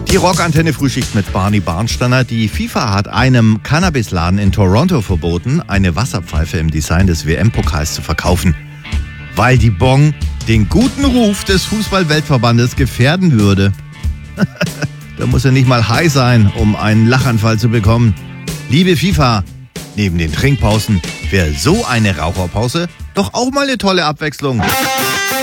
Die Rockantenne Frühschicht mit Barney Barnsteiner. Die FIFA hat einem Cannabisladen in Toronto verboten, eine Wasserpfeife im Design des WM-Pokals zu verkaufen, weil die Bong den guten Ruf des Fußball-Weltverbandes gefährden würde. Da muss er nicht mal high sein, um einen Lachanfall zu bekommen. Liebe FIFA, neben den Trinkpausen wäre so eine Raucherpause doch auch mal eine tolle Abwechslung.